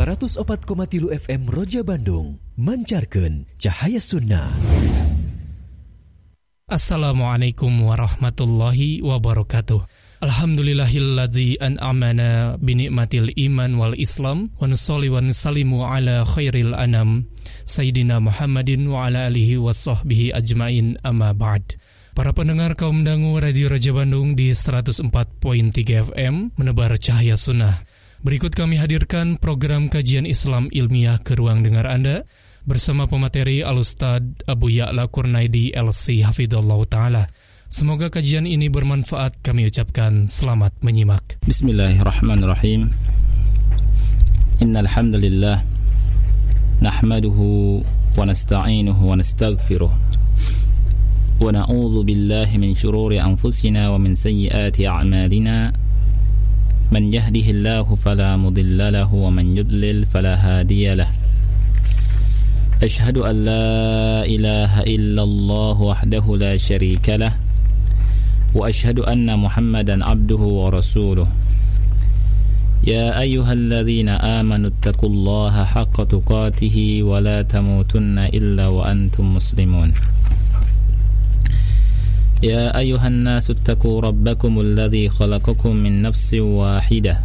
104,3 FM Roja Bandung, mancarkeun cahaya sunnah. Assalamualaikum warahmatullahi wabarakatuh. Alhamdulillahilladzi an'amana binikmatil iman wal islam wa nusalli wa nusallimu ala khairil anam Sayyidina Muhammadin wa ala alihi wa sahbihi ajmain, amma ba'd. Para pendengar kaum dangu Radio Roja Bandung di 104.3 FM menebar cahaya sunnah. Berikut kami hadirkan program kajian Islam ilmiah ke ruang dengar Anda bersama pemateri Al-Ustadz Abu Ya'la Kurnaidi LC Hafidhullah Ta'ala. Semoga kajian ini bermanfaat. Kami ucapkan selamat menyimak. Bismillahirrahmanirrahim. Innal hamdalillah nahmaduhu wa nasta'inuhu wa nastaghfiruh wa na'udzu billahi min shururi anfusina wa min sayyiati a'malina. من يهده الله فلا مضل له ومن يضلل فلا هادي له. أشهد أن لا إله إلا الله وحده لا شريك له وأشهد أن محمدا عبده ورسوله. يا أيها الذين آمنوا اتقوا الله حق تقاته ولا تموتن إلا وأنتم مسلمون. يا أيها الناس اتقوا ربكم الذي خلقكم من نفس واحدة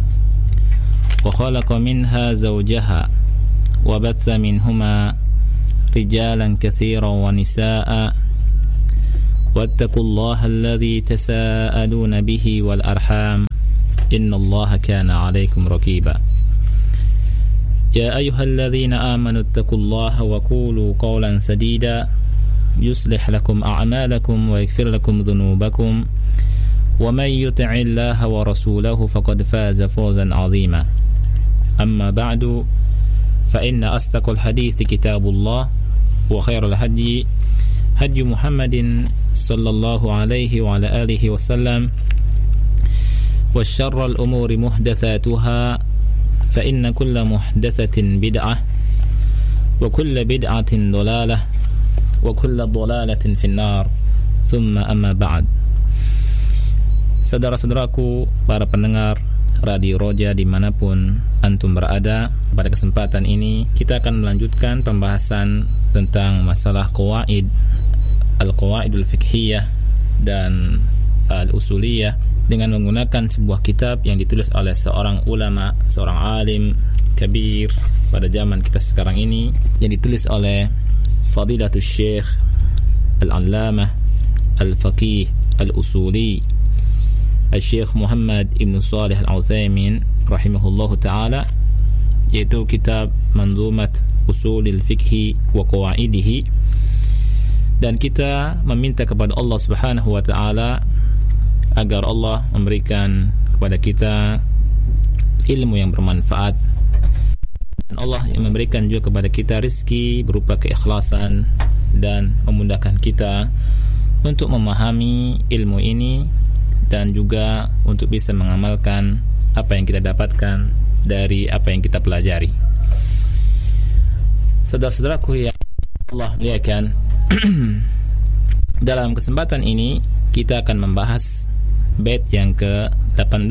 وخلق منها زوجها وبث منهما رجالا كثيرا ونساء واتقوا الله الذي تساءلون به والأرحام إن الله كان عليكم رقيبا. يا أيها الذين آمنوا اتقوا الله وقولوا قولا سديدا يصلح لكم أعمالكم ويغفر لكم ذنوبكم ومن يطع الله ورسوله فقد فاز فوزا عظيما. أما بعد فإن أصدق الحديث كتاب الله وخير الهدي هدي محمد صلى الله عليه وعلى آله وسلم وشر الأمور محدثاتها فإن كل محدثة بدعة وكل بدعة ضلالة wa kullu dhalalatin finnar thumma amma ba'd. Saudara-saudaraku, para pendengar Radio Roja dimanapun antum berada, pada kesempatan ini kita akan melanjutkan pembahasan tentang masalah al-qawaidul fiqhiyah dan al-usuliyah dengan menggunakan sebuah kitab yang ditulis oleh seorang ulama, seorang alim kabir pada zaman kita sekarang ini, yang ditulis oleh Fadilatul Syekh Al-Allamah Al-Faqih Al-Usuli Al-Syekh Muhammad Ibn Salih Al-Utsaimin rahimahullahu ta'ala, yaitu kitab Manzumat Usulil Fiqhi wa Qawaidihi. Dan kita meminta kepada Allah Subhanahu wa ta'ala agar Allah memberikan kepada kita ilmu yang bermanfaat, dan Allah yang memberikan juga kepada kita rezeki berupa keikhlasan dan memudahkan kita untuk memahami ilmu ini dan juga untuk bisa mengamalkan apa yang kita dapatkan dari apa yang kita pelajari. Saudara-saudaraku yang Allah muliakan, dalam kesempatan ini kita akan membahas bait yang ke-18.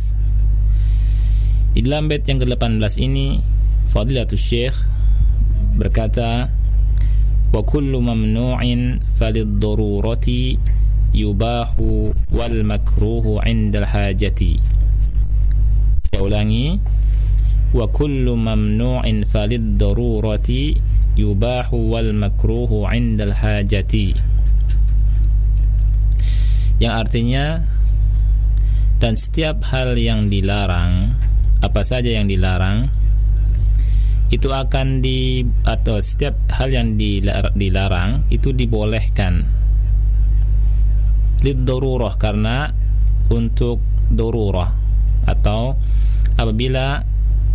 Di dalam bait yang ke-18 ini Fadilatul Syekh berkata, wa kullu mamnu'in falid-darurati yubahu wal makruhu 'indal hajati. Saya ulangi, wa kullu mamnu'in falid-darurati yubahu wal makruhu 'indal hajati. Yang artinya, dan setiap hal yang dilarang, apa saja yang dilarang itu akan atau setiap hal yang dilarang itu dibolehkan lid-darurah, karena untuk darurah atau apabila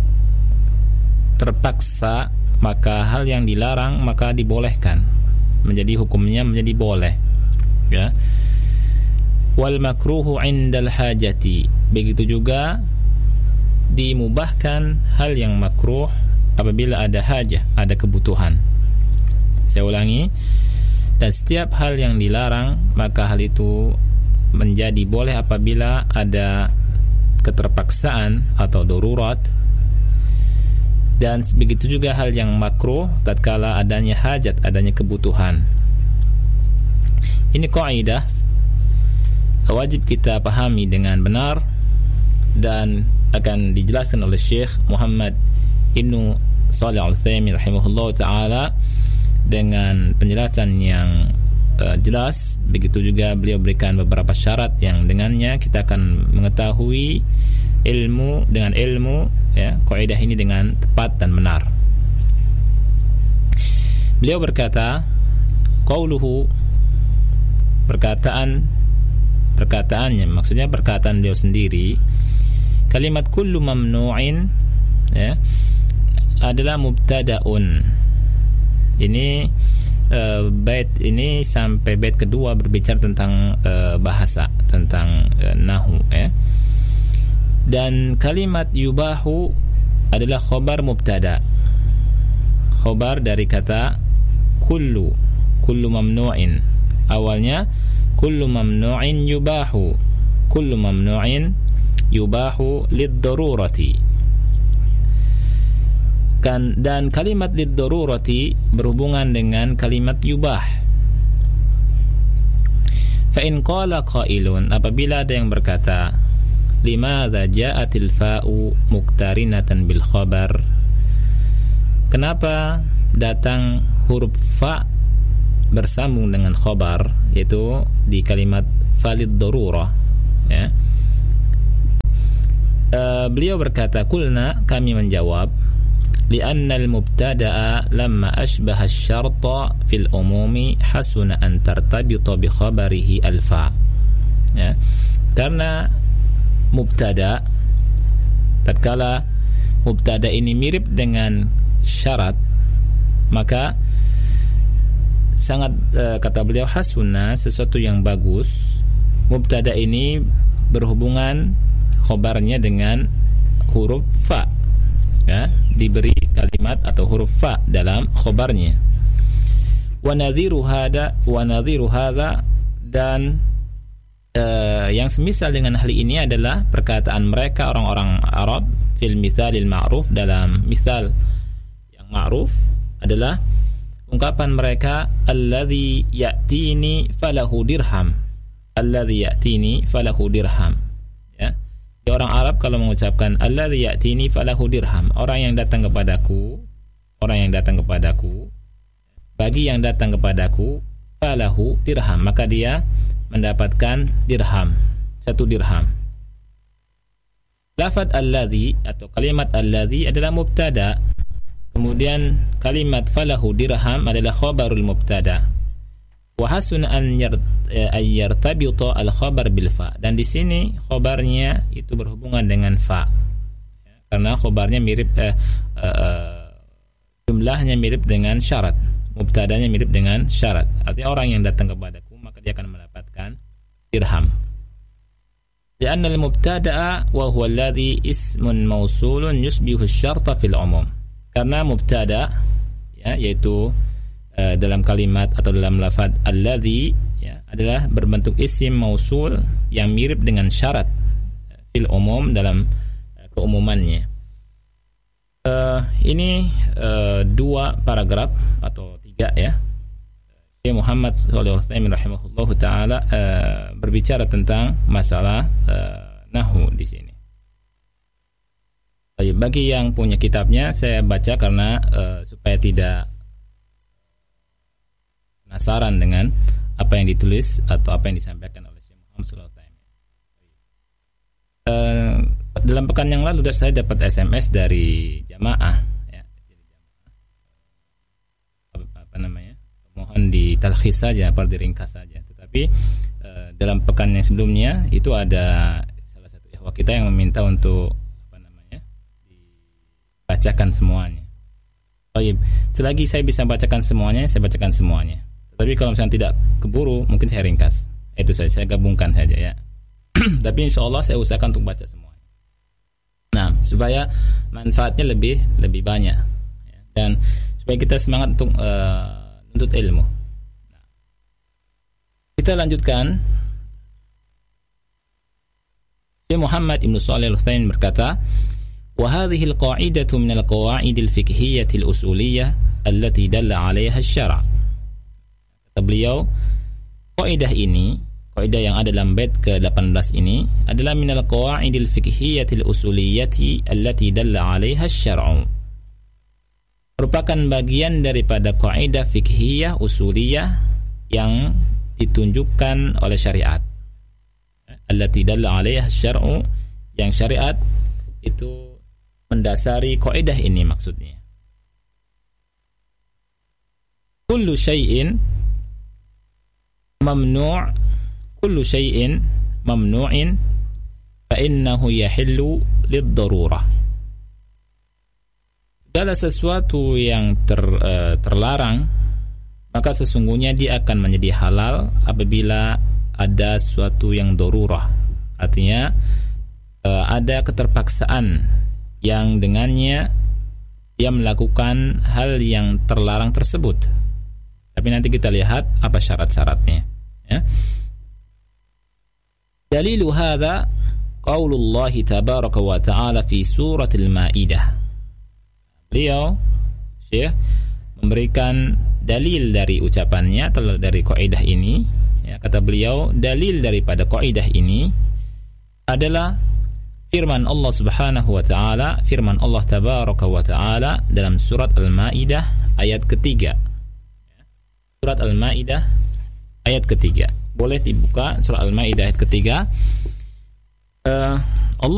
terpaksa, maka hal yang dilarang maka dibolehkan, menjadi hukumnya menjadi boleh, ya. Wal makruhu 'indal hajati, begitu juga dimubahkan hal yang makruh apabila ada hajah, ada kebutuhan. Saya ulangi, dan setiap hal yang dilarang maka hal itu menjadi boleh apabila ada keterpaksaan atau darurat Dan begitu juga hal yang makruh tatkala adanya hajat, adanya kebutuhan. Ini kaidah wajib kita pahami dengan benar dan akan dijelaskan oleh Syekh Muhammad Ibnu Shalih Al-Utsaimin rahimahullah ta'ala dengan penjelasan yang jelas. Begitu juga beliau berikan beberapa syarat yang dengannya kita akan mengetahui ilmu dengan ilmu, ya, kaidah ini dengan tepat dan benar. Beliau berkata, qauluhu, perkataannya, maksudnya perkataan beliau sendiri, kalimat kullu mamnu'in, ya, adalah mubtada'un. Ini bait ini sampai bait kedua berbicara tentang bahasa, tentang nahwu, ya. Dan kalimat yubahu adalah khobar mubtada, khobar dari kata kullu mamnu'in. Awalnya kullu mamnu'in yubahu, kullu mamnu'in yubahu lid-darurati. Dan kalimat lid-darurati berhubungan dengan kalimat yubah. Fa in qala qailun, apabila ada yang berkata, limadza ja'atil fa'u muqtarinatan bil khabar, kenapa datang huruf fa bersambung dengan khabar, yaitu di kalimat falid darurah, ya. Beliau berkata, kulna, kami menjawab, li'anna al-mubtada'a lamma ashbaha asy-syarta fil umumi hasuna an tartabita bi khabarihi al-fa, ya. Karena mubtada, tatkala mubtada ini mirip dengan syarat, maka sangat kata beliau hasuna, sesuatu yang bagus, mubtada ini berhubungan khobarnya dengan huruf fa, ya, diberi kalimat atau huruf fa dalam khobarnya. Wa nadhiru hadza, dan yang semisal dengan hal ini adalah perkataan mereka orang-orang Arab fil mithalil ma'ruf, dalam misal yang ma'ruf adalah ungkapan mereka alladzi ya'tini falahu dirham, alladzi ya'tini falahu dirham, ya. Di orang Arab kalau mengucapkan alladzi ya'tini falahu dirham, orang yang datang kepadaku, bagi yang datang kepadaku, falahu dirham, maka dia mendapatkan dirham, 1 dirham. Lafaz alladzi atau kalimat alladzi adalah mubtada, kemudian kalimat falahu dirham adalah khabarul mubtada. Wa hasun an yartabita al khabar bil fa, dan di sini khabarnya itu berhubungan dengan fa, ya, karena khabarnya mirip jumlahnya mirip dengan syarat, mubtadanya mirip dengan syarat. Artinya orang yang datang kepadaku maka dia akan mendapatkan dirham. Li'anna al-mubtada'a wa huwa alladhi ismun mausulun yusbihu asy-syarta fil umum. Karena mubtada, ya, yaitu dalam kalimat atau dalam lafaz alladhi, ya, adalah berbentuk isim mausul yang mirip dengan syarat fil umum, dalam keumumannya. Ini 2 paragraf atau 3, ya. Syekh Muhammad Shalih Al-Utsaimin rahimahullahu taala berbicara tentang masalah nahwu di sini. Bagi yang punya kitabnya saya baca karena supaya tidak penasaran dengan apa yang ditulis atau apa yang disampaikan oleh Syekh Muhammad Shalih Al-Utsaimin. Dalam pekan yang lalu saya dapat SMS dari jamaah, ya. Apa namanya? Mohon ditalkhis saja, atau diringkas saja. Tetapi dalam pekan yang sebelumnya itu ada salah satu ikhwah kita yang meminta untuk dibacakan semuanya. Selagi saya bisa bacakan semuanya, saya bacakan semuanya. Tetapi kalau misalnya tidak keburu, mungkin saya ringkas. Itu saja, saya gabungkan saja, ya. Tapi insyaallah saya usahakan untuk baca semuanya. Nah, supaya manfaatnya lebih banyak, ya. Dan supaya kita semangat untuk menuntut ilmu. Nah, kita lanjutkan. Syekh Muhammad Ibnu Shalih Al-Utsaimin berkata, وهذه القاعدة من القواعد الفقهية الأصولية التي دل عليها الشرع. Kata beliau, kaidah ini, kaidah yang ada dalam bait ke-18 ini adalah minal qawaidil fiqhiyatil usuliyati allati dalla 'alaiha asy-syar'u. Merupakan bagian daripada kaidah fiqhiyah usuliyah yang ditunjukkan oleh syariat. Allati dalla 'alaiha asy-syar'u, yang syariat itu mendasari kaidah ini maksudnya. Kullu syai'in mamnu' kullu syai'in mamnu'in fa innahu yahillu lid-darurah. Segala sesuatu yang terlarang, maka sesungguhnya dia akan menjadi halal apabila ada sesuatu yang darurah. Artinya ada keterpaksaan yang dengannya dia melakukan hal yang terlarang tersebut. Tapi nanti kita lihat apa syarat-syaratnya, ya. Dalilu hadza qaulullah tabaraka wa ta'ala fi suratil Maidah. Beliau Syekh memberikan dalil dari ucapannya atau dari kaidah ini, ya. Kata beliau, dalil daripada kaidah ini adalah firman Allah Subhanahu wa ta'ala, firman Allah tabaraka wa ta'ala dalam surat Al-Maidah ayat ketiga. Surat Al-Maidah ayat ketiga. Boleh dibuka surat Al-Maidah ayat ketiga. Allah